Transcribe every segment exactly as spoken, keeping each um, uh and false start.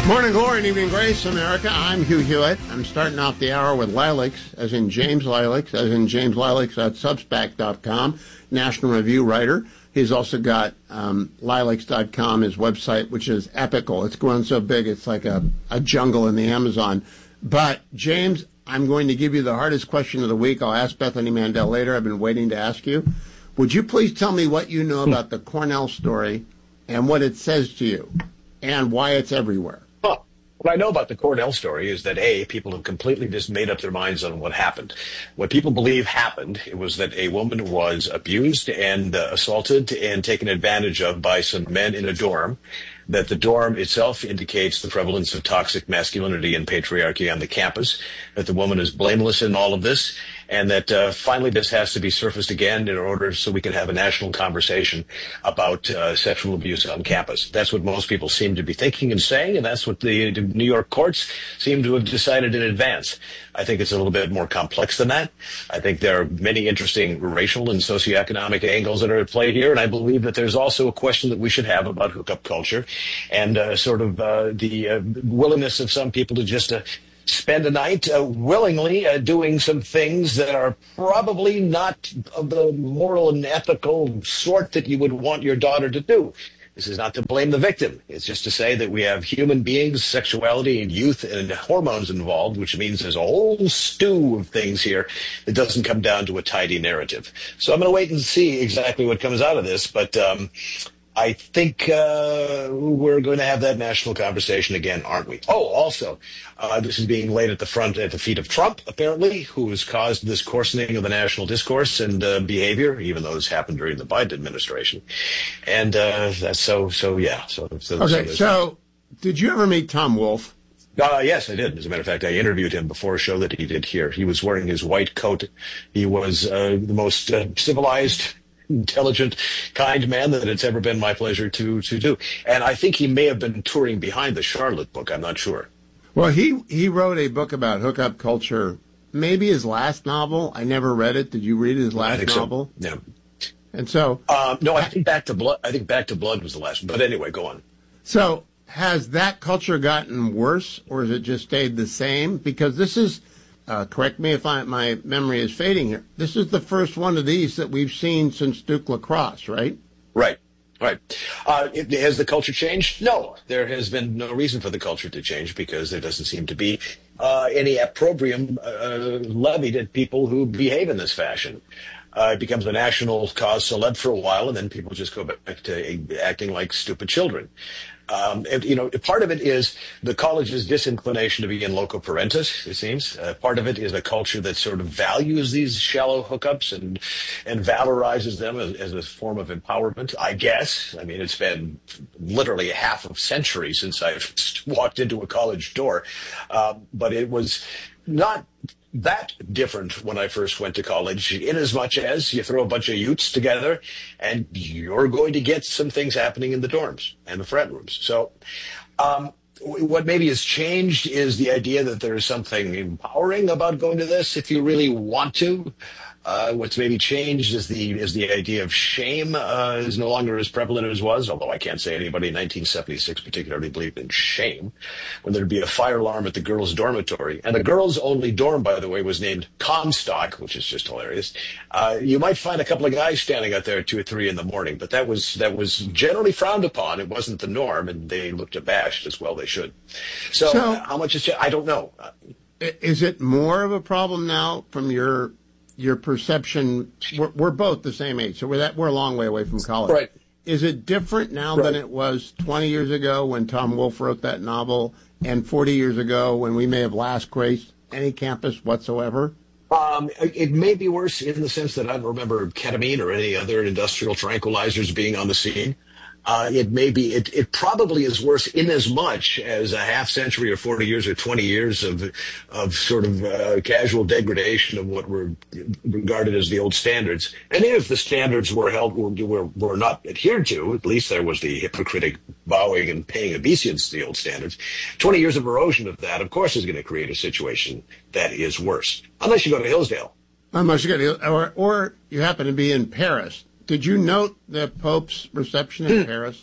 Morning glory and evening grace, America. I'm Hugh Hewitt. I'm starting off the hour with Lilacs, as in James Lilacs, as in James Lilacs at Substack dot com, National Review writer. He's also got um, Lilacs dot com, his website, which is epical. It's grown so big, it's like a, a jungle in the Amazon. But, James, I'm going to give you the hardest question of the week. I'll ask Bethany Mandel later. I've been waiting to ask you. Would you please tell me what you know about the Cornell story and what it says to you and why it's everywhere? What I know about the Cornell story is that, A, people have completely just made up their minds on what happened. What people believe happened it was that a woman was abused and uh, assaulted and taken advantage of by some men in a dorm, that the dorm itself indicates the prevalence of toxic masculinity and patriarchy on the campus, that the woman is blameless in all of this, and that uh, finally this has to be surfaced again in order so we can have a national conversation about uh, sexual abuse on campus. That's what most people seem to be thinking and saying, and that's what the New York courts seem to have decided in advance. I think it's a little bit more complex than that. I think there are many interesting racial and socioeconomic angles that are at play here, and I believe that there's also a question that we should have about hookup culture and uh, sort of uh, the uh, willingness of some people to just uh, spend a night uh, willingly uh, doing some things that are probably not of the moral and ethical sort that you would want your daughter to do. This is not to blame the victim. It's just to say that we have human beings, sexuality, and youth, and hormones involved, which means there's a whole stew of things here that doesn't come down to a tidy narrative. So I'm going to wait and see exactly what comes out of this, but um, I think uh, we're going to have that national conversation again, aren't we? Oh, also, uh, this is being laid at the front, at the feet of Trump, apparently, who has caused this coarsening of the national discourse and uh, behavior, even though this happened during the Biden administration. And uh, that's so, so yeah. So, so Okay, so, so did you ever meet Tom Wolfe? Uh, yes, I did. As a matter of fact, I interviewed him before a show that he did here. He was wearing his white coat. He was uh, the most uh, civilized, intelligent, kind man that it's ever been my pleasure to to do. And I think he may have been touring behind the Charlotte book. I'm not sure. Well, he, he wrote a book about hookup culture, maybe his last novel. I never read it. Did you read his last I think novel? So. Yeah. And so... Um, no, I think Back to Blood I think Back to Blood was the last one. But anyway, go on. So has that culture gotten worse, or has it just stayed the same? Because this is... Uh, correct me if I, my memory is fading here. This is the first one of these that we've seen since Duke Lacrosse, right? Right, right. Uh, it, has the culture changed? No, there has been no reason for the culture to change because there doesn't seem to be uh, any opprobrium uh, levied at people who behave in this fashion. Uh, it becomes a national cause celeb for a while, and then people just go back to acting like stupid children. Um, and, you know, part of it is the college's disinclination to be in loco parentis, it seems. Uh, part of it is a culture that sort of values these shallow hookups and and valorizes them as, as a form of empowerment, I guess. I mean, it's been literally a half a century since I've walked into a college door. Uh, but it was not that different when I first went to college, in as much as you throw a bunch of Utes together and you're going to get some things happening in the dorms and the frat rooms. So um, what maybe has changed is the idea that there is something empowering about going to this if you really want to. Uh, what's maybe changed is the is the idea of shame uh, is no longer as prevalent as was, although I can't say anybody in nineteen seventy-six particularly believed in shame. When there'd be a fire alarm at the girls' dormitory, and the girls' only dorm, by the way, was named Comstock, which is just hilarious. Uh, you might find a couple of guys standing out there at two or three in the morning, but that was that was generally frowned upon. It wasn't the norm, and they looked abashed, as well they should. So, So uh, how much is I don't know. Is it more of a problem now from your your perception? We're, we're both the same age, so we're that we're a long way away from college. Right. Is it different now right. than it was twenty years ago when Tom Wolfe wrote that novel, and forty years ago when we may have last graced any campus whatsoever? Um, it may be worse in the sense that I don't remember ketamine or any other industrial tranquilizers being on the scene. Uh, it may be, it, it probably is worse in as much as a half century or forty years or twenty years of, of sort of uh, casual degradation of what were regarded as the old standards. And if the standards were held, were, were, were not adhered to, at least there was the hypocritic bowing and paying obeisance to the old standards. twenty years of erosion of that, of course, is going to create a situation that is worse. Unless you go to Hillsdale. Unless you go to, or, or you happen to be in Paris. Did you note the Pope's reception in Paris?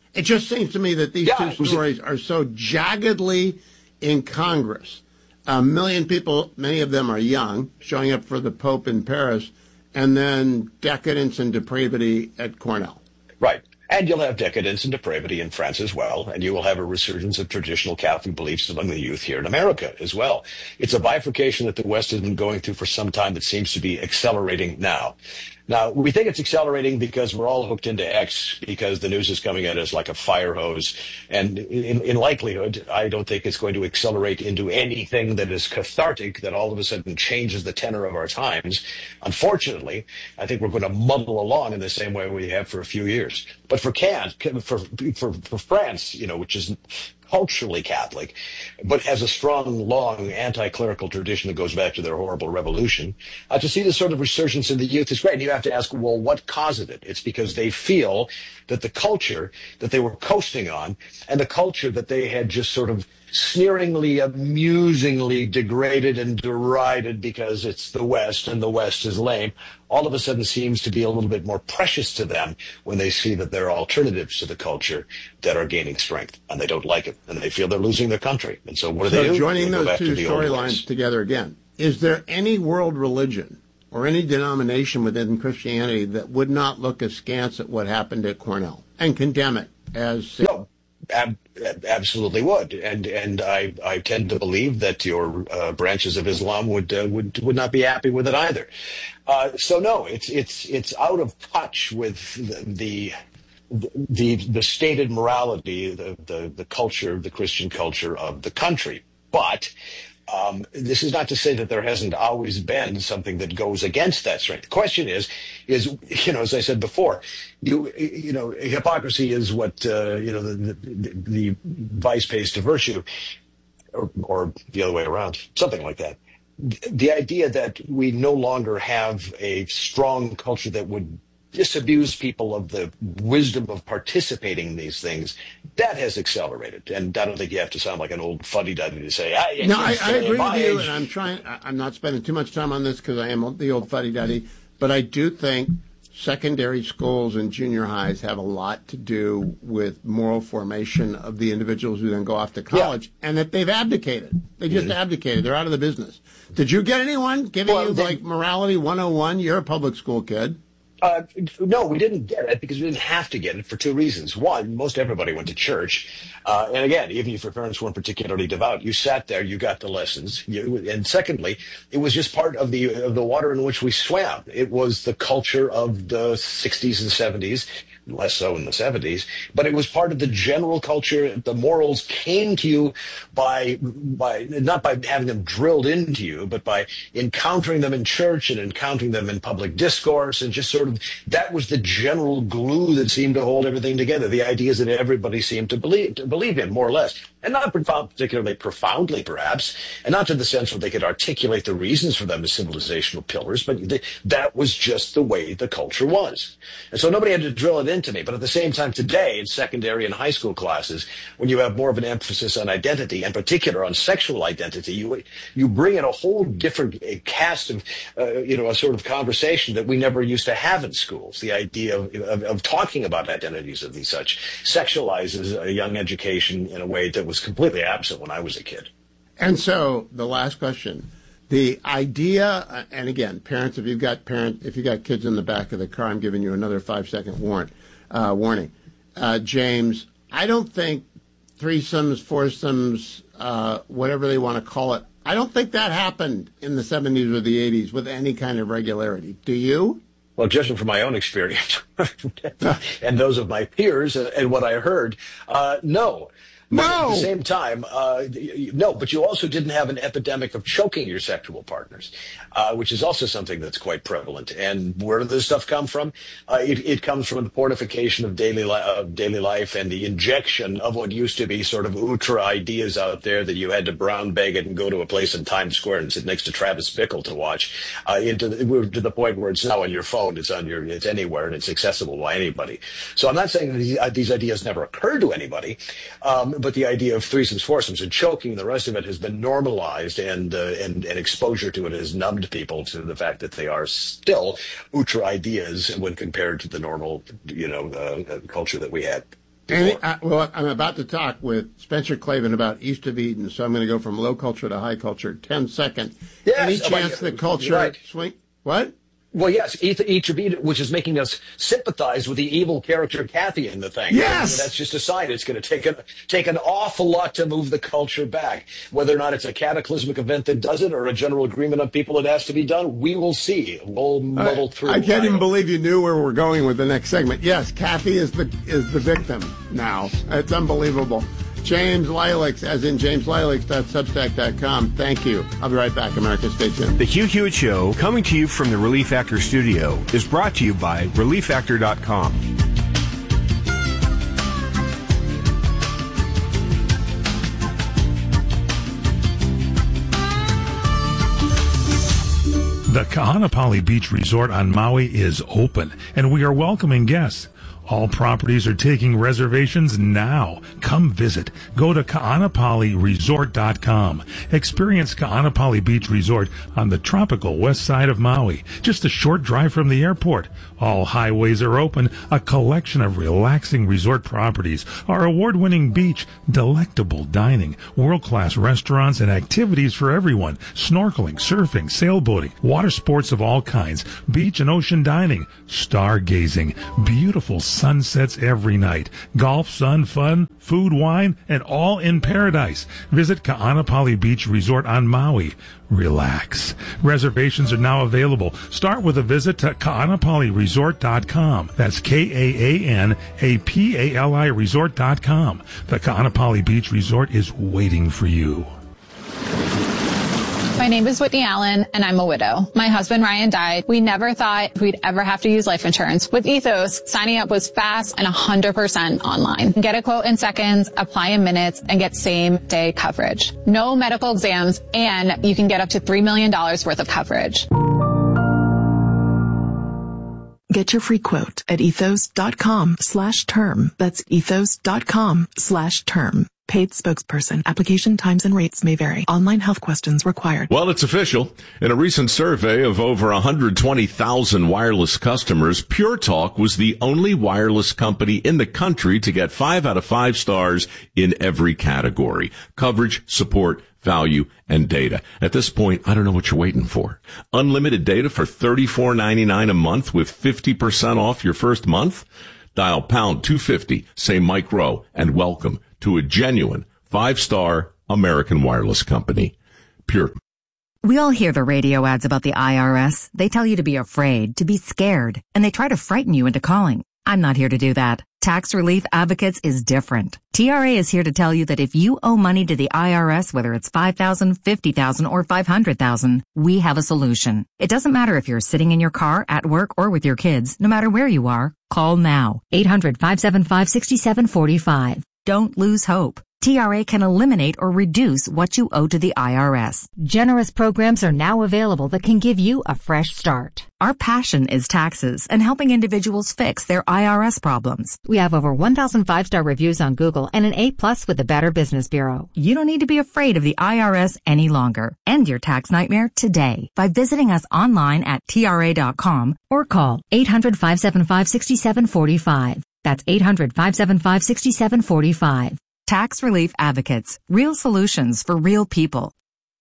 It just seems to me that these Yeah, two stories are so jaggedly incongruous. A million people, many of them are young, showing up for the Pope in Paris, and then decadence and depravity at Cornell. Right. And you'll have decadence and depravity in France as well, and you will have a resurgence of traditional Catholic beliefs among the youth here in America as well. It's a bifurcation that the West has been going through for some time that seems to be accelerating now. Now, we think it's accelerating because we're all hooked into X, because the news is coming at us like a fire hose. And in, in likelihood, I don't think it's going to accelerate into anything that is cathartic, that all of a sudden changes the tenor of our times. Unfortunately, I think we're going to muddle along in the same way we have for a few years. But for Can, for, for, for France, you know, which is culturally Catholic, but has a strong, long anti-clerical tradition that goes back to their horrible revolution, uh, to see this sort of resurgence in the youth is great. And you have to ask, well, what caused it? It's because they feel that the culture that they were coasting on and the culture that they had just sort of sneeringly, amusingly degraded and derided because it's the West and the West is lame, all of a sudden seems to be a little bit more precious to them when they see that there are alternatives to the culture that are gaining strength, and they don't like it, and they feel they're losing their country. And so what do so they do? Joining they go those back two to the old storylines ways. together again, is there any world religion or any denomination within Christianity that would not look askance at what happened at Cornell and condemn it as... No. Ab- absolutely would, and and I, I tend to believe that your uh, branches of Islam would uh, would would not be happy with it either. Uh, so no, it's it's it's out of touch with the the the, the stated morality, the, the the culture, the Christian culture of the country. But Um, this is not to say that there hasn't always been something that goes against that strength. The question is, is you know, as I said before, you you know, hypocrisy is what uh, you know the, the, the vice pays to virtue, or, or the other way around, something like that. The idea that we no longer have a strong culture that would disabuse people of the wisdom of participating in these things, that has accelerated. And I don't think you have to sound like an old fuddy-duddy to say, I, no, I, I agree with you, age. and I'm trying, I'm not spending too much time on this because I am the old fuddy-duddy, but I do think secondary schools and junior highs have a lot to do with moral formation of the individuals who then go off to college, yeah. and that they've abdicated. They just mm-hmm. abdicated. They're out of the business. Did you get anyone giving well, you, they, like, Morality one oh one? You're a public school kid. Uh, no, we didn't get it because we didn't have to get it for two reasons. One, most everybody went to church. Uh, and again, even if your parents weren't particularly devout, you sat there, you got the lessons. You, and secondly, it was just part of the, of the water in which we swam. It was the culture of the sixties and seventies, less so in the seventies, but it was part of the general culture. The morals came to you by, by, not by having them drilled into you, but by encountering them in church and encountering them in public discourse, and just sort of, that was the general glue that seemed to hold everything together. The ideas that everybody seemed to believe, to believe in, more or less. And not particularly profoundly, perhaps, and not to the sense where they could articulate the reasons for them as civilizational pillars, but they, that was just the way the culture was. And so nobody had to drill it into me. But at the same time, today, in secondary and high school classes, when you have more of an emphasis on identity, in particular on sexual identity, you you bring in a whole different a cast of, uh, you know, a sort of conversation that we never used to have in schools. The idea of, of, of talking about identities of these such sexualizes a young education in a way that was completely absent when I was a kid. And so the last question, the idea, and again, parents, if you've got parents, if you've got kids in the back of the car, I'm giving you another five second warrant, uh, warning. Uh, James, I don't think threesomes, foursomes, uh, whatever they want to call it, I don't think that happened in the seventies or the eighties with any kind of regularity. Do you? Well, judging from my own experience and those of my peers and what I heard, uh, no. But no. At the same time, uh, no, but you also didn't have an epidemic of choking your sexual partners, uh, which is also something that's quite prevalent. And where does this stuff come from? Uh, it, it comes from the portification of daily, li- of daily life and the injection of what used to be sort of ultra ideas out there that you had to brown bag it and go to a place in Times Square and sit next to Travis Bickle to watch, uh, into the, to the point where it's now on your phone, it's on your, it's anywhere, and it's accessible by anybody. So I'm not saying that these, uh, these ideas never occurred to anybody, um, but the idea of threesomes, foursomes, and choking, the rest of it has been normalized, and, uh, and and exposure to it has numbed people to the fact that they are still ultra ideas when compared to the normal, you know, uh, culture that we had. Any, uh, well, I'm about to talk with Spencer Klavan about East of Eden, so I'm going to go from low culture to high culture. Ten seconds. Yes, Any chance the culture right. swing? What? Well, yes, East of Eden, which is making us sympathize with the evil character Kathy in the thing. Yes! That's just a sign. It's going to take, a, take an awful lot to move the culture back. Whether or not it's a cataclysmic event that does it or a general agreement on people that has to be done, we will see. We'll muddle through. I can't I even hope. believe you knew where we're going with the next segment. Yes, Kathy is the is the victim now. It's unbelievable. James Lileks, as in james lileks dot substack dot com. Thank you. I'll be right back, America. Stay tuned. The Hugh Hewitt Show, coming to you from the Relief Factor studio, is brought to you by relief factor dot com. The Kahanapali Beach Resort on Maui is open, and we are welcoming guests. All properties are taking reservations now. Come visit. Go to kaanapali resort dot com. Experience Kaanapali Beach Resort on the tropical west side of Maui, just a short drive from the airport. All highways are open, a collection of relaxing resort properties, our award-winning beach, delectable dining, world-class restaurants, and activities for everyone. Snorkeling, surfing, sailboating, water sports of all kinds, beach and ocean dining, stargazing, beautiful sunsets every night, golf, sun, fun, food, wine, and all in paradise. Visit Kaanapali Beach Resort on Maui. Relax. Reservations are now available. Start with a visit to kaanapali resort dot com. That's K A A N A P A L I resort dot com. The Kaanapali Beach Resort is waiting for you. My name is Whitney Allen, and I'm a widow. My husband, Ryan, died. We never thought we'd ever have to use life insurance. With Ethos, signing up was fast and one hundred percent online. Get a quote in seconds, apply in minutes, and get same-day coverage. No medical exams, and you can get up to three million dollars worth of coverage. Get your free quote at ethos.com slash term. That's ethos.com slash term. Paid spokesperson. Application times and rates may vary. Online health questions required. Well, it's official. In a recent survey of over one hundred twenty thousand wireless customers, Pure Talk was the only wireless company in the country to get five out of five stars in every category. Coverage, support, value, and data. At this point, I don't know what you're waiting for. Unlimited data for thirty-four ninety-nine a month with fifty percent off your first month? Dial pound two fifty, say Mike Rowe, and welcome to a genuine five-star American wireless company. Pure. We all hear the radio ads about the I R S. They tell you to be afraid, to be scared, and they try to frighten you into calling. I'm not here to do that. Tax Relief Advocates is different. T R A is here to tell you that if you owe money to the I R S, whether it's five thousand dollars, fifty thousand dollars, or five hundred thousand dollars, we have a solution. It doesn't matter if you're sitting in your car, at work, or with your kids. No matter where you are, call now. eight hundred, five seven five, six seven four five. Don't lose hope. T R A can eliminate or reduce what you owe to the I R S. Generous programs are now available that can give you a fresh start. Our passion is taxes and helping individuals fix their I R S problems. We have over one thousand five-star reviews on Google and an A plus with the Better Business Bureau. You don't need to be afraid of the I R S any longer. End your tax nightmare today by visiting us online at T R A dot com or call eight hundred, five seven five, six seven four five. That's eight hundred, five seven five, six seven four five. Tax Relief Advocates. Real solutions for real people.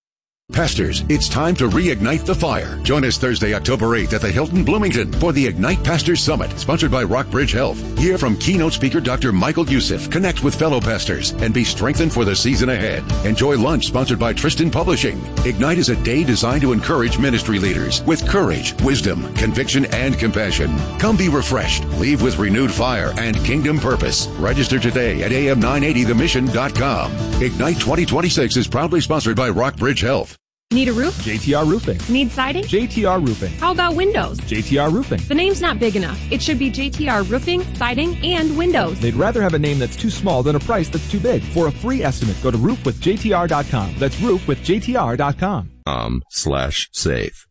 Pastors, it's time to reignite the fire. Join us Thursday, October eighth at the Hilton Bloomington for the Ignite Pastors Summit, sponsored by Rockbridge Health. Hear from keynote speaker Doctor Michael Youssef, connect with fellow pastors, and be strengthened for the season ahead. Enjoy lunch sponsored by Tristan Publishing. Ignite is a day designed to encourage ministry leaders with courage, wisdom, conviction, and compassion. Come be refreshed, leave with renewed fire and kingdom purpose. Register today at A M nine eighty the mission dot com. Ignite twenty twenty-six is proudly sponsored by Rockbridge Health. Need a roof? J T R Roofing. Need siding? J T R Roofing. How about windows? J T R Roofing. The name's not big enough. It should be J T R Roofing, Siding, and Windows. They'd rather have a name that's too small than a price that's too big. For a free estimate, go to roof with J T R dot com. That's roof with J T R dot com. Um, slash save.